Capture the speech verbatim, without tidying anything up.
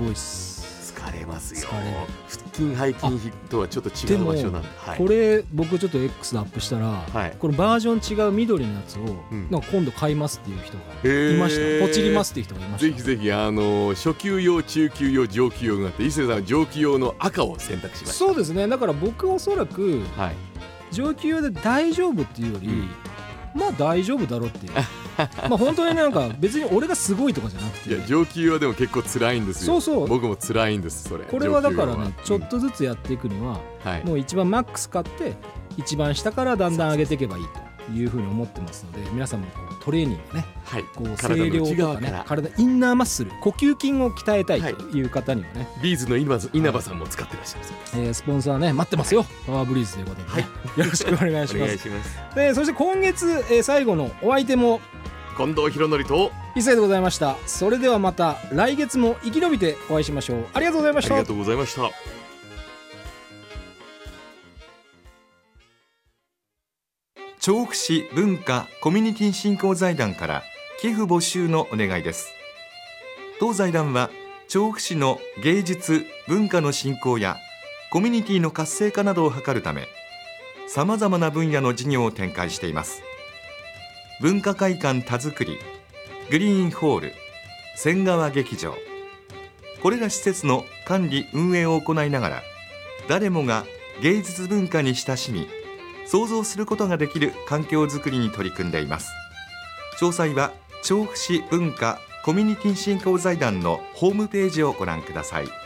ごいっす。 疲れますよ。 疲れる。 腹筋背筋ヒットはちょっと違う場所なんで、はい、 これ僕ちょっと X でアップしたら、はい、このバージョン違う緑のやつを、うん、なんか今度買いますっていう人がいました。ポチりますっていう人がいました。 ぜひぜひ、あの初級用、中級用、上級用があって、伊勢さんは上級用の赤を選択しました。 そうですね。だから僕おそらく、はい、上級用で大丈夫っていうより、うん、まあ大丈夫だろうっていうまあ本当になんか別に俺がすごいとかじゃなくて、 いや上級はでも結構辛いんですよ。そうそう、僕も辛いんです。それこれはだからね、ちょっとずつやっていくには、うん、もう一番マックス買って一番下からだんだん上げていけばいいというふうに思ってますので、皆さんもこうトレーニングね、はい、こう声量とかね、体インナーマッスル、呼吸筋を鍛えたいという方にはね、はい、 ビーズの稲葉さんも使ってらっしゃいます、 えー、スポンサーね待ってますよ、はい、パワーブリーズということで、ね、はい、よろしくお願いします。お願いします。でそして今月、えー、最後のお相手も近藤博則と伊勢でございました。それではまた来月も生き延びてお会いしましょう。ありがとうございました。 ありがとうございました。 調布市文化コミュニティ振興財団から寄付募集のお願いです。当財団は調布市の芸術文化の振興やコミュニティの活性化などを図るため、さまざまな分野の事業を展開しています。文化会館田作り、グリーンホール、仙川劇場、これら施設の管理運営を行いながら、誰もが芸術文化に親しみ想像することができる環境づくりに取り組んでいます。詳細は調布市文化コミュニティ振興財団のホームページをご覧ください。